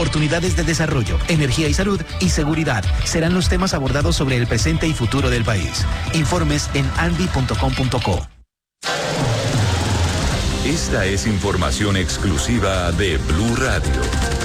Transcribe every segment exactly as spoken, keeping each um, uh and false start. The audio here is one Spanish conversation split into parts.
oportunidades de desarrollo, energía y salud y seguridad serán los temas abordados sobre el presente y futuro del país. Informes en andy punto com punto co. Esta es información exclusiva de Blue Radio.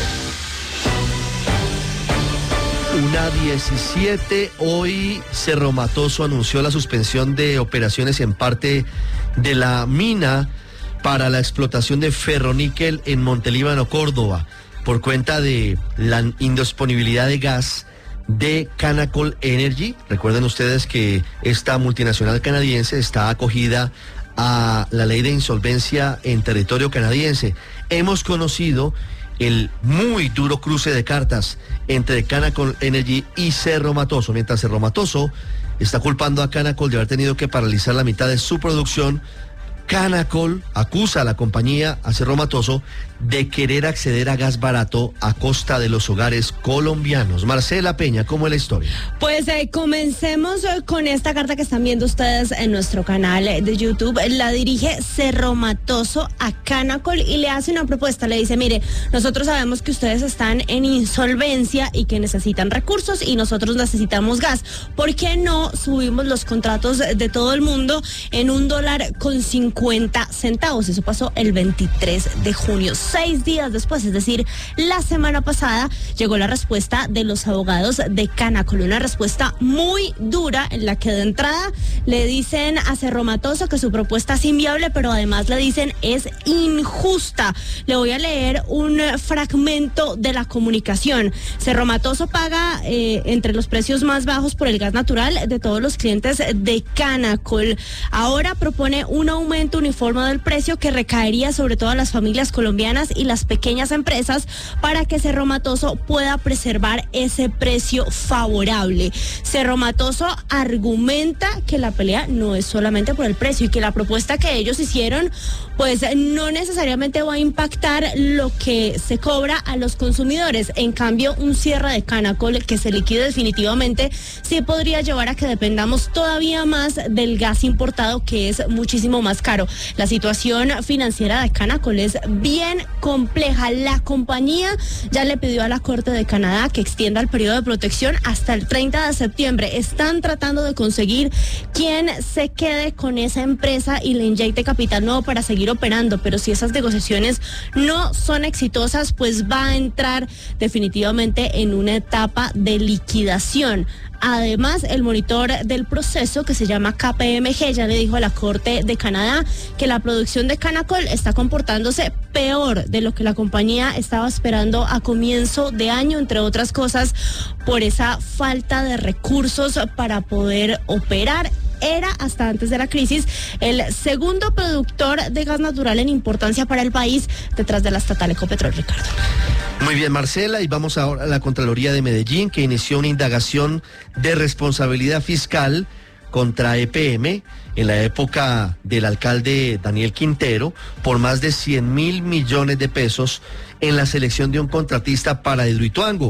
Una diecisiete, hoy Cerro Matoso anunció la suspensión de operaciones en parte de la mina para la explotación de ferroníquel en Montelíbano, Córdoba, por cuenta de la indisponibilidad de gas de Canacol Energy. Recuerden ustedes que esta multinacional canadiense está acogida a la ley de insolvencia en territorio canadiense. Hemos conocido el muy duro cruce de cartas entre Canacol Energy y Cerro Matoso, mientras Cerro Matoso está culpando a Canacol de haber tenido que paralizar la mitad de su producción. Canacol acusa a la compañía, a Cerro Matoso, de querer acceder a gas barato a costa de los hogares colombianos. Marcela Peña, ¿cómo es la historia? Pues eh, comencemos eh, con esta carta que están viendo ustedes en nuestro canal de YouTube. La dirige Cerro Matoso a Canacol y le hace una propuesta. Le dice, mire, nosotros sabemos que ustedes están en insolvencia y que necesitan recursos y nosotros necesitamos gas. ¿Por qué no subimos los contratos de todo el mundo en un dólar con cincuenta centavos? Eso pasó el veintitrés de junio. Seis días después, es decir, la semana pasada, llegó la respuesta de los abogados de Canacol, una respuesta muy dura en la que de entrada le dicen a Cerro Matoso que su propuesta es inviable, pero además le dicen es injusta. Le voy a leer un fragmento de la comunicación. Cerro Matoso paga eh, entre los precios más bajos por el gas natural de todos los clientes de Canacol. Ahora propone un aumento uniforme del precio que recaería sobre todas las familias colombianas y las pequeñas empresas para que Cerro Matoso pueda preservar ese precio favorable. Cerro Matoso argumenta que la pelea no es solamente por el precio y que la propuesta que ellos hicieron pues no necesariamente va a impactar lo que se cobra a los consumidores. En cambio, un cierre de Canacol que se liquide definitivamente sí podría llevar a que dependamos todavía más del gas importado, que es muchísimo más caro. La situación financiera de Canacol es bien compleja. La compañía ya le pidió a la Corte de Canadá que extienda el periodo de protección hasta el treinta de septiembre. Están tratando de conseguir quien se quede con esa empresa y le inyecte capital nuevo para seguir operando, pero si esas negociaciones no son exitosas, pues va a entrar definitivamente en una etapa de liquidación. Además, el monitor del proceso, que se llama K P M G, ya le dijo a la Corte de Canadá que la producción de Canacol está comportándose peor de lo que la compañía estaba esperando a comienzo de año, entre otras cosas, por esa falta de recursos para poder operar. Era, hasta antes de la crisis, el segundo productor de gas natural en importancia para el país, detrás de la estatal Ecopetrol, Ricardo. Muy bien, Marcela, y vamos ahora a la Contraloría de Medellín, que inició una indagación de responsabilidad fiscal contra E P M en la época del alcalde Daniel Quintero por más de cien mil millones de pesos en la selección de un contratista para Hidroituango.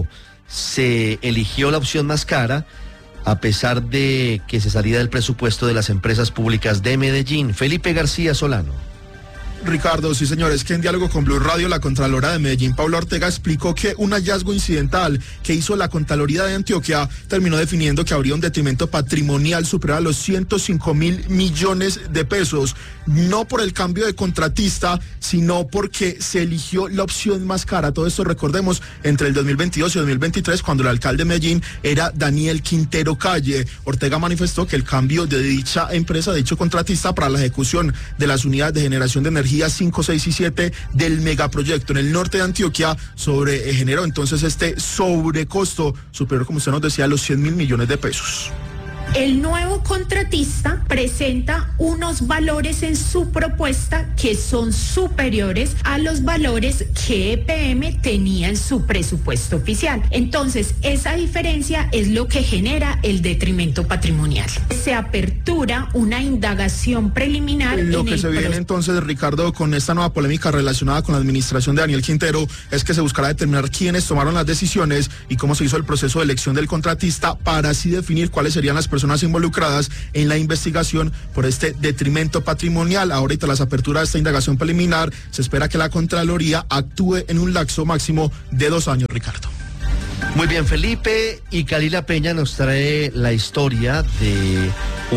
Se eligió la opción más cara, a pesar de que se salía del presupuesto de las empresas públicas de Medellín. Felipe García Solano. Ricardo, sí señores, que en diálogo con Blue Radio, la Contralora de Medellín, Paula Ortega, explicó que un hallazgo incidental que hizo la Contraloría de Antioquia terminó definiendo que habría un detrimento patrimonial superior a los ciento cinco mil millones de pesos, no por el cambio de contratista, sino porque se eligió la opción más cara. Todo esto, recordemos, entre el dos mil veintidós y dos mil veintitrés, cuando el alcalde de Medellín era Daniel Quintero Calle. Ortega manifestó que el cambio de dicha empresa, de dicho contratista, para la ejecución de las unidades de generación de energía cinco, seis y siete del megaproyecto en el norte de Antioquia sobre, eh, generó entonces este sobrecosto superior, como usted nos decía, a los cien mil millones de pesos. El nuevo contratista presenta unos valores en su propuesta que son superiores a los valores que E P M tenía en su presupuesto oficial. Entonces, esa diferencia es lo que genera el detrimento patrimonial. Se apertura una indagación preliminar. Lo en que el se viene pro... entonces, Ricardo, con esta nueva polémica relacionada con la administración de Daniel Quintero, es que se buscará determinar quiénes tomaron las decisiones y cómo se hizo el proceso de elección del contratista, para así definir cuáles serían las personas personas involucradas en la investigación por este detrimento patrimonial. Ahora, tras las aperturas de esta indagación preliminar, se espera que la Contraloría actúe en un lapso máximo de dos años, Ricardo. Muy bien, Felipe, y Kalila Peña nos trae la historia de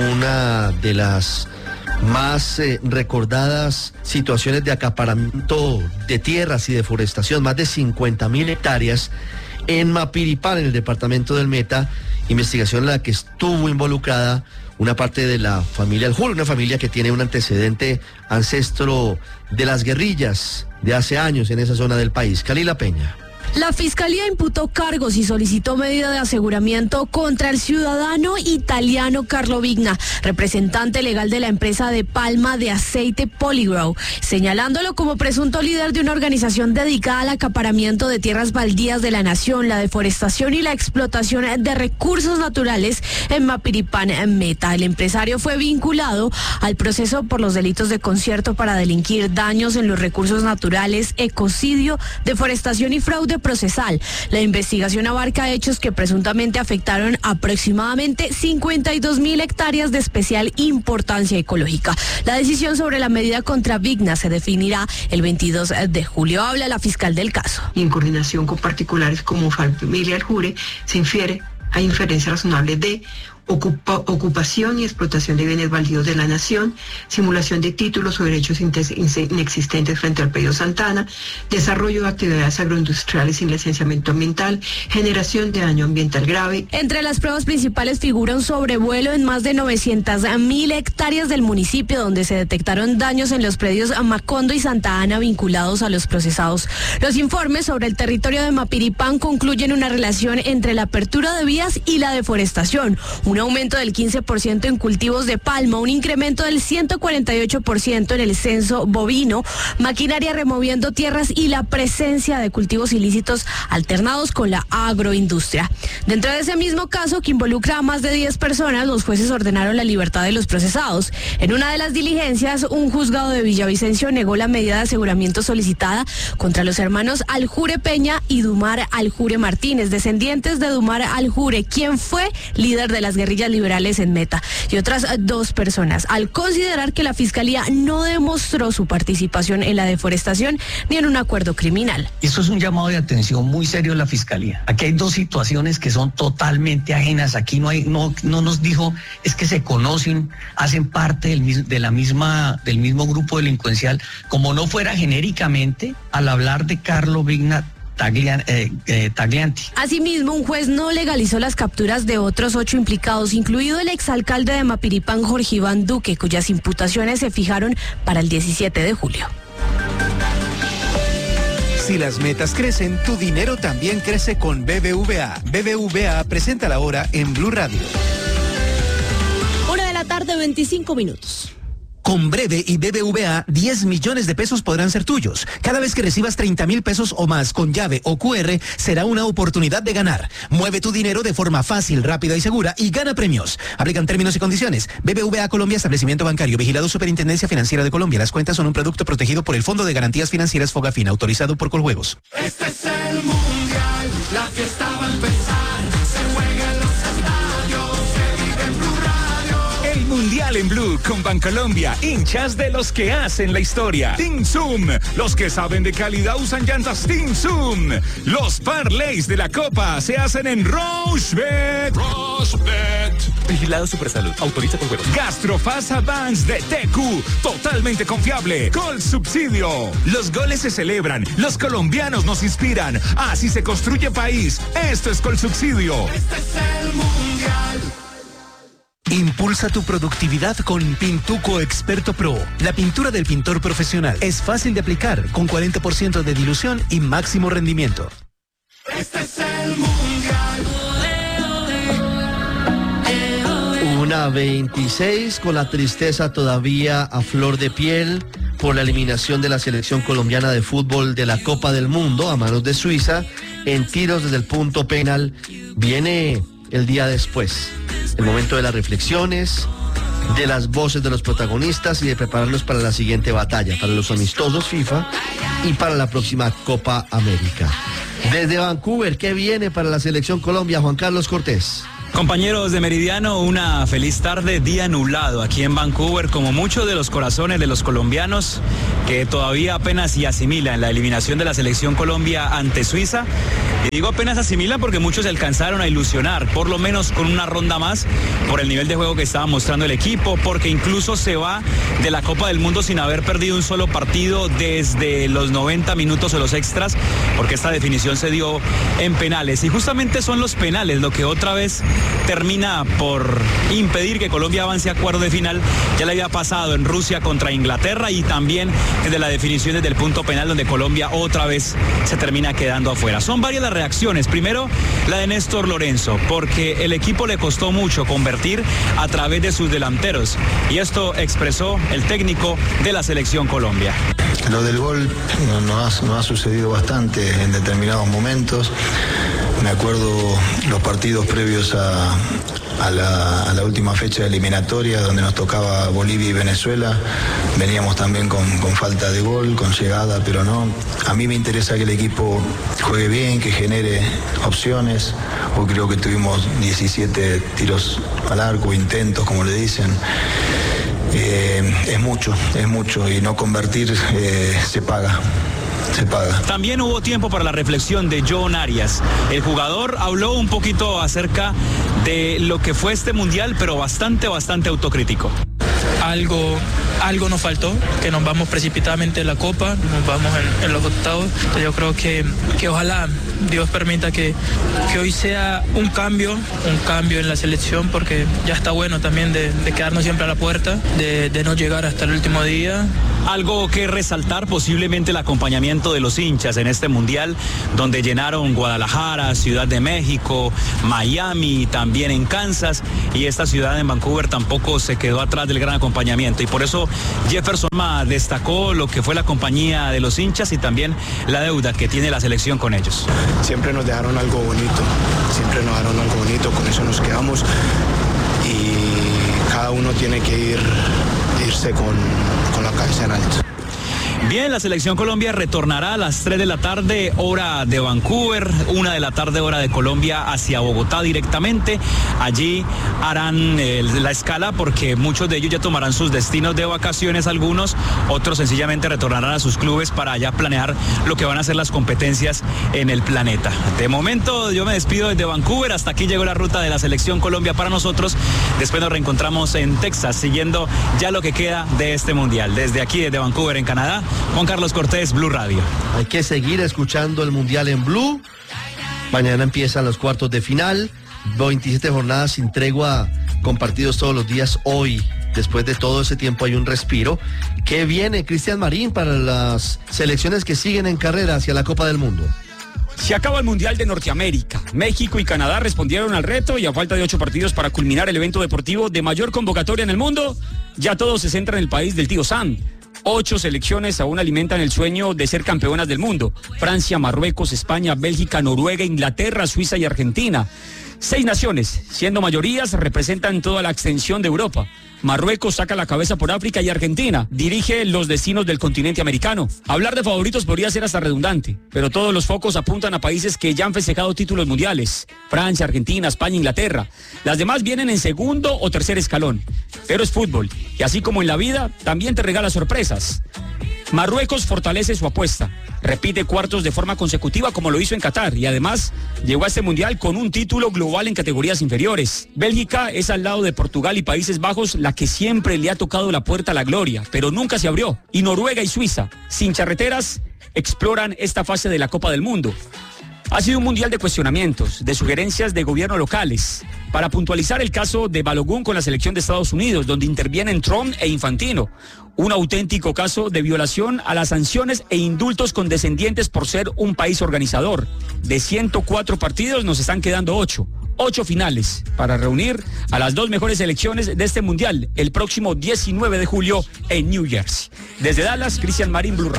una de las más eh, recordadas situaciones de acaparamiento de tierras y deforestación, más de cincuenta mil hectáreas en Mapiripán, en el departamento del Meta, investigación en la que estuvo involucrada una parte de la familia Aljure, una familia que tiene un antecedente ancestro de las guerrillas de hace años en esa zona del país. Kalila Peña. La Fiscalía imputó cargos y solicitó medida de aseguramiento contra el ciudadano italiano Carlo Vigna, representante legal de la empresa de palma de aceite Polygrow, señalándolo como presunto líder de una organización dedicada al acaparamiento de tierras baldías de la nación, la deforestación y la explotación de recursos naturales en Mapiripán, Meta. El empresario fue vinculado al proceso por los delitos de concierto para delinquir, daños en los recursos naturales, ecocidio, deforestación y fraude procesal. La investigación abarca hechos que presuntamente afectaron aproximadamente cincuenta y dos mil hectáreas de especial importancia ecológica. La decisión sobre la medida contra Vigna se definirá el veintidós de julio. Habla la fiscal del caso. Y en coordinación con particulares como familia Aljure, se infiere, hay inferencia razonable de Ocupa, ocupación y explotación de bienes baldíos de la nación, simulación de títulos o derechos inexistentes frente al predio Santana, desarrollo de actividades agroindustriales sin licenciamiento ambiental, generación de daño ambiental grave. Entre las pruebas principales figura un sobrevuelo en más de novecientas mil hectáreas del municipio, donde se detectaron daños en los predios Macondo y Santa Ana vinculados a los procesados. Los informes sobre el territorio de Mapiripán concluyen una relación entre la apertura de vías y la deforestación, un aumento del quince por ciento en cultivos de palma, un incremento del ciento cuarenta y ocho por ciento en el censo bovino, maquinaria removiendo tierras y la presencia de cultivos ilícitos alternados con la agroindustria. Dentro de ese mismo caso, que involucra a más de diez personas, los jueces ordenaron la libertad de los procesados. En una de las diligencias, un juzgado de Villavicencio negó la medida de aseguramiento solicitada contra los hermanos Aljure Peña y Dumar Aljure Martínez, descendientes de Dumar Aljure, quien fue líder de las guerrillas liberales en Meta, y otras dos personas, al considerar que la Fiscalía no demostró su participación en la deforestación ni en un acuerdo criminal. Esto es un llamado de atención muy serio de la Fiscalía. Aquí hay dos situaciones que son totalmente ajenas. Aquí no hay, no, no nos dijo, es que se conocen, hacen parte del, de la misma, del mismo grupo delincuencial, como no fuera genéricamente al hablar de Carlo Vigna Taglian, eh, eh, Taglianti. Asimismo, un juez no legalizó las capturas de otros ocho implicados, incluido el exalcalde de Mapiripán, Jorge Iván Duque, cuyas imputaciones se fijaron para el diecisiete de julio. Si las metas crecen, tu dinero también crece con B B V A. B B V A presenta la hora en Blue Radio. Una de la tarde, veinticinco minutos. Con Breve y B B V A, diez millones de pesos podrán ser tuyos. Cada vez que recibas treinta mil pesos o más con llave o cu erre, será una oportunidad de ganar. Mueve tu dinero de forma fácil, rápida y segura y gana premios. Aplican términos y condiciones. B B V A Colombia, establecimiento bancario, vigilado Superintendencia Financiera de Colombia. Las cuentas son un producto protegido por el Fondo de Garantías Financieras Fogafín, autorizado por Coljuegos. Este es el mundial, la fiesta va a empezar. Se juega en los estadios, se vive en Blue Radio. El Mundial en Blue con Bancolombia, hinchas de los que hacen la historia. Team Zoom, los que saben de calidad usan llantas Team Zoom. Los parlays de la Copa se hacen en Rochebet. Rochebet. Vigilado Supersalud, autoriza con juegos. Gastrofast Advance de T Q, totalmente confiable, con subsidio. Los goles se celebran, los colombianos nos inspiran. Así se construye país. Esto es Colsubsidio. Este es el mundial. Impulsa tu productividad con Pintuco Experto Pro. La pintura del pintor profesional es fácil de aplicar, con cuarenta por ciento de dilución y máximo rendimiento. Este es el mundial. Una veintiséis, con la tristeza todavía a flor de piel por la eliminación de la selección colombiana de fútbol de la Copa del Mundo a manos de Suiza en tiros desde el punto penal. Viene el día después, el momento de las reflexiones, de las voces de los protagonistas y de prepararlos para la siguiente batalla, para los amistosos FIFA y para la próxima Copa América. Desde Vancouver, ¿qué viene para la selección Colombia, Juan Carlos Cortés? Compañeros de Meridiano, una feliz tarde, día nublado aquí en Vancouver, como muchos de los corazones de los colombianos que todavía apenas y asimilan la eliminación de la selección Colombia ante Suiza. Y digo apenas asimilan porque muchos se alcanzaron a ilusionar, por lo menos con una ronda más, por el nivel de juego que estaba mostrando el equipo, porque incluso se va de la Copa del Mundo sin haber perdido un solo partido desde los noventa minutos o los extras, porque esta definición se dio en penales. Y justamente son los penales lo que otra vez termina por impedir que Colombia avance a cuartos de final. Ya le había pasado en Rusia contra Inglaterra y también desde la definición desde el punto penal, donde Colombia otra vez se termina quedando afuera. Son varias las reacciones. Primero, la de Néstor Lorenzo, porque el equipo le costó mucho convertir a través de sus delanteros, y esto expresó el técnico de la selección Colombia. Lo del gol no, no, ha, no ha sucedido bastante en determinados momentos. Me acuerdo los partidos previos a, a, la, a la última fecha eliminatoria, donde nos tocaba Bolivia y Venezuela. Veníamos también con, con falta de gol, con llegada, pero no. A mí me interesa que el equipo juegue bien, que genere opciones. Hoy creo que tuvimos diecisiete tiros al arco, intentos, como le dicen. Eh, es mucho, es mucho, y no convertir eh, se paga. Se paga. También hubo tiempo para la reflexión de John Arias. El jugador habló un poquito acerca de lo que fue este mundial, pero bastante, bastante autocrítico. Algo, algo nos faltó, que nos vamos precipitadamente en la Copa, nos vamos en, en los octavos. Entonces yo creo que, que ojalá Dios permita que, que hoy sea un cambio, un cambio en la selección, porque ya está bueno también de, de quedarnos siempre a la puerta, de, de no llegar hasta el último día. Algo que resaltar, posiblemente el acompañamiento de los hinchas en este mundial, donde llenaron Guadalajara, Ciudad de México, Miami, también en Kansas, y esta ciudad en Vancouver tampoco se quedó atrás del gran acompañamiento, y por eso Jefferson Ma destacó lo que fue la compañía de los hinchas y también la deuda que tiene la selección con ellos. Siempre nos dejaron algo bonito, siempre nos dejaron algo bonito, con eso nos quedamos, y cada uno tiene que ir irse con, con la cabeza en alto. Bien, la selección Colombia retornará a las tres de la tarde, hora de Vancouver, una de la tarde, hora de Colombia, hacia Bogotá directamente. Allí harán eh, la escala, porque muchos de ellos ya tomarán sus destinos de vacaciones, algunos, otros sencillamente retornarán a sus clubes para ya planear lo que van a ser las competencias en el planeta. De momento yo me despido desde Vancouver, hasta aquí llegó la ruta de la selección Colombia para nosotros. Después nos reencontramos en Texas, siguiendo ya lo que queda de este mundial. Desde aquí, desde Vancouver, en Canadá, Juan Carlos Cortés, Blue Radio. Hay que seguir escuchando el Mundial en Blue. Mañana empiezan los cuartos de final. veintisiete jornadas sin tregua, compartidos todos los días. Hoy, después de todo ese tiempo, hay un respiro. ¿Qué viene, Cristian Marín, para las selecciones que siguen en carrera hacia la Copa del Mundo? Se acaba el Mundial de Norteamérica. México y Canadá respondieron al reto, y a falta de ocho partidos para culminar el evento deportivo de mayor convocatoria en el mundo, ya todo se centra en el país del tío Sam. Ocho selecciones aún alimentan el sueño de ser campeonas del mundo: Francia, Marruecos, España, Bélgica, Noruega, Inglaterra, Suiza y Argentina. Seis naciones, siendo mayorías, representan toda la extensión de Europa. Marruecos saca la cabeza por África, y Argentina dirige los destinos del continente americano. Hablar de favoritos podría ser hasta redundante, pero todos los focos apuntan a países que ya han festejado títulos mundiales: Francia, Argentina, España, Inglaterra. Las demás vienen en segundo o tercer escalón, pero es fútbol, y así como en la vida, también te regala sorpresas. Marruecos fortalece su apuesta, repite cuartos de forma consecutiva como lo hizo en Qatar, y además llegó a este mundial con un título global en categorías inferiores. Bélgica es al lado de Portugal y Países Bajos la que siempre le ha tocado la puerta a la gloria, pero nunca se abrió. Y Noruega y Suiza, sin charreteras, exploran esta fase de la Copa del Mundo. Ha sido un mundial de cuestionamientos, de sugerencias de gobiernos locales. Para puntualizar el caso de Balogun con la selección de Estados Unidos, donde intervienen Trump e Infantino. Un auténtico caso de violación a las sanciones e indultos condescendientes por ser un país organizador. De ciento cuatro partidos nos están quedando ocho. Ocho finales para reunir a las dos mejores selecciones de este mundial el próximo diecinueve de julio en New Jersey. Desde Dallas, Cristian Marín, Blue Radio.